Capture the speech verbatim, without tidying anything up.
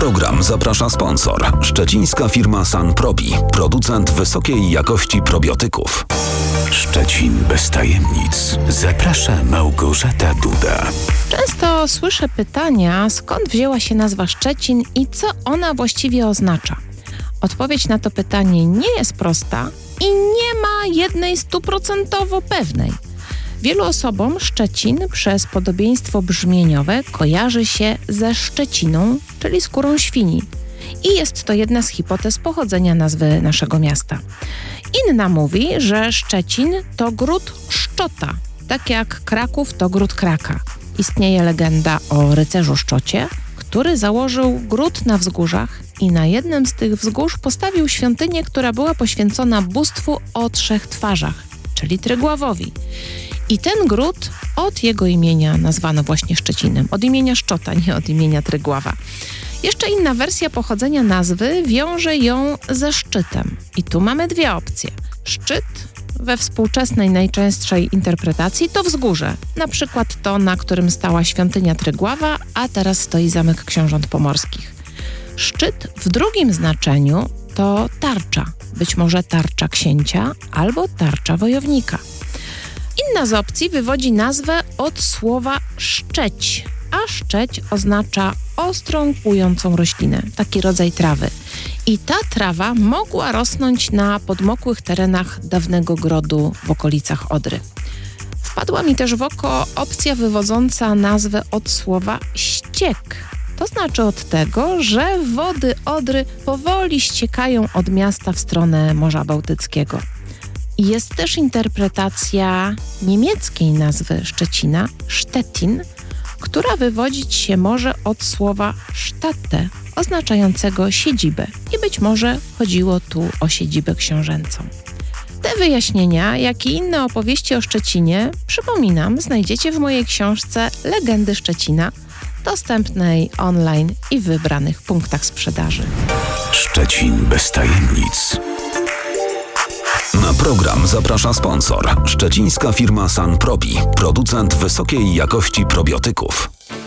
program zaprasza sponsor. Szczecińska firma Sanprobi, producent wysokiej jakości probiotyków. Szczecin bez tajemnic. Zaprasza Małgorzata Duda. Często słyszę pytania, skąd wzięła się nazwa Szczecin i co ona właściwie oznacza. Odpowiedź na to pytanie nie jest prosta i nie ma jednej stuprocentowo pewnej. Wielu osobom Szczecin przez podobieństwo brzmieniowe kojarzy się ze szczeciną, czyli skórą świni. I jest to jedna z hipotez pochodzenia nazwy naszego miasta. Inna mówi, że Szczecin to gród Szczota, tak jak Kraków to gród Kraka. Istnieje legenda o rycerzu Szczocie, który założył gród na wzgórzach i na jednym z tych wzgórz postawił świątynię, która była poświęcona bóstwu o trzech twarzach, czyli Trygławowi. I ten gród od jego imienia nazwano właśnie Szczecinem. Od imienia Szczota, nie od imienia Trygława. Jeszcze inna wersja pochodzenia nazwy wiąże ją ze szczytem. I tu mamy dwie opcje. Szczyt we współczesnej najczęstszej interpretacji to wzgórze. Na przykład to, na którym stała świątynia Trygława, a teraz stoi Zamek Książąt Pomorskich. Szczyt w drugim znaczeniu to tarcza. Być może tarcza księcia albo tarcza wojownika. Inna z opcji wywodzi nazwę od słowa szczeć, a szczeć oznacza ostrą, kłującą roślinę, taki rodzaj trawy. I ta trawa mogła rosnąć na podmokłych terenach dawnego grodu w okolicach Odry. Wpadła mi też w oko opcja wywodząca nazwę od słowa ściek. To znaczy od tego, że wody Odry powoli ściekają od miasta w stronę Morza Bałtyckiego. Jest też interpretacja niemieckiej nazwy Szczecina, Stettin, która wywodzić się może od słowa Stadt, oznaczającego siedzibę i być może chodziło tu o siedzibę książęcą. Te wyjaśnienia, jak i inne opowieści o Szczecinie, przypominam, znajdziecie w mojej książce Legendy Szczecina, dostępnej online i w wybranych punktach sprzedaży. Szczecin bez tajemnic. Na program zaprasza sponsor. Szczecińska firma Sanprobi, producent wysokiej jakości probiotyków.